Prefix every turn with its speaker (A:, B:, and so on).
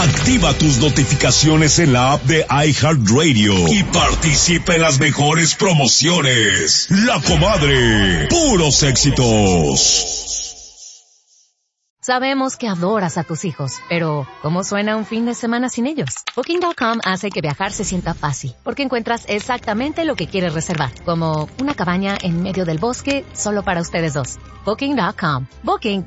A: Activa tus notificaciones en la app de iHeartRadio y participa en las mejores promociones. La Comadre, puros éxitos.
B: Sabemos que adoras a tus hijos, pero ¿cómo suena un fin de semana sin ellos? Booking.com hace que viajar se sienta fácil, porque encuentras exactamente lo que quieres reservar, como una cabaña en medio del bosque solo para ustedes dos. Booking.com. Booking